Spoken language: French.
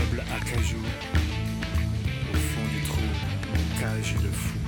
Immeuble à cajou, au fond du trou, cage le fou.